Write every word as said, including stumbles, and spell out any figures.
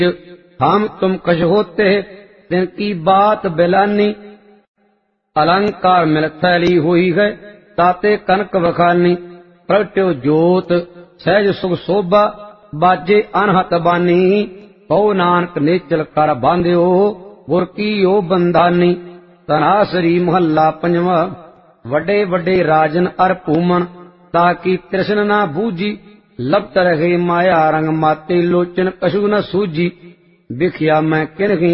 हम तुम कश होते तिनकी बात बिलानी। अलंकार मिल थैली हुई है ताते कनक बखानी। प्रगट्यो जोत सहज सुख शोभा बाजे अनहत बानी। कहो नानक नेचल कर बांध्यो गुर की ओ बंधानी। तनासरी महला पंजवा। वडे वडे राजन अर भूमन ताकि तृष्ण ना बूझी। लपत रहे माया रंग माते लोचन कछु न सूझी। बिखिया मैं किन